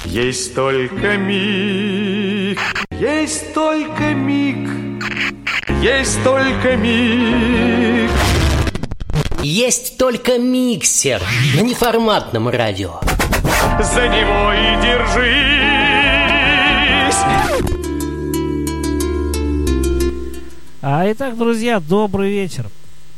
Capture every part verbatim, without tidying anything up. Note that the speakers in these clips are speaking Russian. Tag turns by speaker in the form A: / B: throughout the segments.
A: Есть только миг, есть только миг, есть только миг.
B: Есть только миксер на неформатном радио.
A: За него и держись.
C: А итак, друзья, добрый вечер.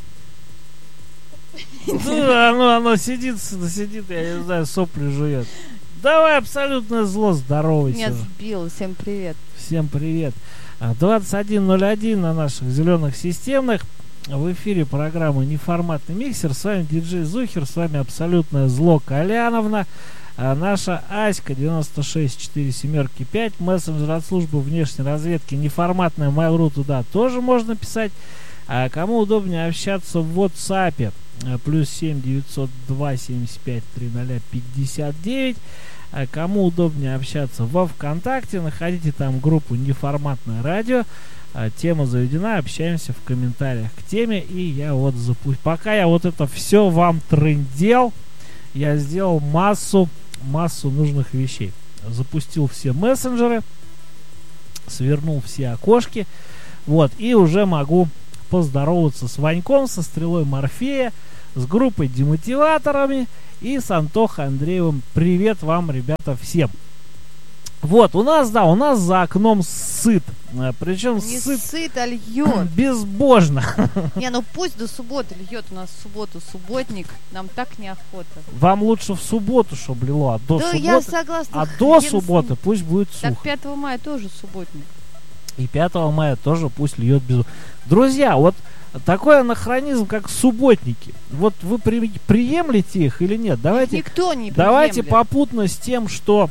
C: Да, оно, оно сидит, сидит, я не знаю, сопли жует. Давай, абсолютное зло, здоровайся.
D: Меня сбил, всем привет.
C: Всем привет. двадцать один ноль один на наших зеленых системных. В эфире программы «Неформатный миксер». С вами диджей Зухер, с вами абсолютное зло Коляновна. А наша Аська девяносто шесть четыре семерки пять, мессенджер от службы внешней разведки неформатная Mail.ru, туда тоже можно писать. А кому удобнее общаться в WhatsApp, плюс семь девятьсот два семьдесят пять тридцать пятьдесят девять. А кому удобнее общаться во ВКонтакте, находите там группу «Неформатное радио». А, тема заведена, общаемся в комментариях к теме. И я вот запустил, пока я вот это все вам трындел, я сделал массу, массу нужных вещей. Запустил все мессенджеры, свернул все окошки, вот, и уже могу поздороваться с Ваньком, со Стрелой Морфея, с группой Демотиваторами и с Антохой Андреевым. Привет вам, ребята, всем. Вот, у нас, да, у нас за окном сыт. Причем
D: Не
C: сыт,
D: сыт, а льет.
C: безбожно.
D: Не, ну пусть до субботы льет. У нас в субботу субботник. Нам так неохота.
C: Вам лучше в субботу, чтобы лило, а до
D: Да,
C: субботы,
D: я согласна.
C: а до
D: Хрен с
C: субботы
D: ним.
C: пусть будет сухо.
D: Так пятого мая тоже субботник.
C: И пятого мая тоже пусть льет без... Друзья, вот такой анахронизм, как субботники. Вот вы при... приемлете их или нет? Давайте,
D: Никто не
C: давайте
D: приемлет.
C: попутно с тем, что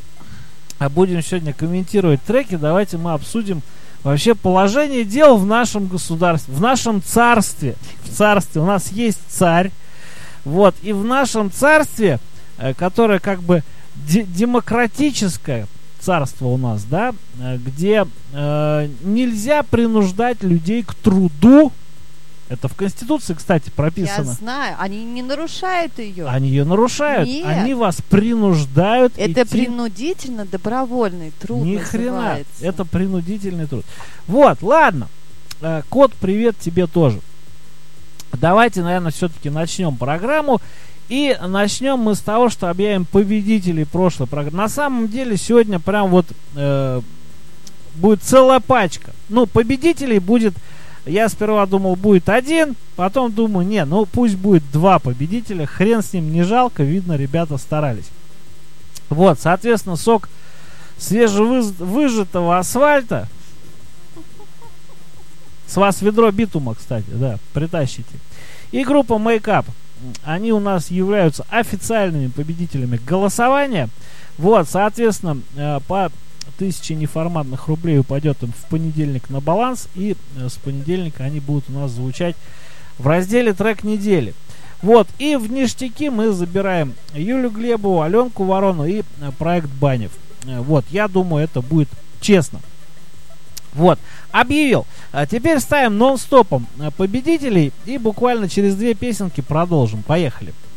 C: будем сегодня комментировать треки, давайте мы обсудим вообще положение дел в нашем государстве, в нашем царстве. В царстве у нас есть царь. Вот, и в нашем царстве, э, которое как бы де- демократическое царство у нас, да, э, где э, нельзя принуждать людей к труду. Это в Конституции, кстати, прописано.
D: Я знаю, они не нарушают ее.
C: Они ее нарушают.
D: Нет.
C: Они вас принуждают
D: Это
C: идти...
D: принудительно добровольный труд
C: Ни хрена.
D: называется.
C: Это принудительный труд. Вот, ладно. Э, Кот, привет тебе тоже. Давайте, наверное, все-таки начнем программу. И начнем мы с того, что объявим победителей прошлой программы. На самом деле, сегодня прям вот э, будет целая пачка. Ну, победителей будет... Я сперва думал, будет один, потом думаю, не, ну пусть будет два победителя, хрен с ним, не жалко, видно, ребята старались. Вот, соответственно, сок свежевыжатого асфальта. С вас ведро битума, кстати, да, притащите. И группа Make Up. Они у нас являются официальными победителями голосования. Вот, соответственно, по тысяче неформатных рублей упадет им в понедельник на баланс. И с понедельника они будут у нас звучать в разделе «Трек недели». Вот, и в ништяки мы забираем Юлю Глебову, Аленку Ворону и проект Банев. Вот, я думаю, это будет честно. Вот, объявил. А теперь ставим нон-стопом победителей и буквально через две песенки продолжим. Поехали.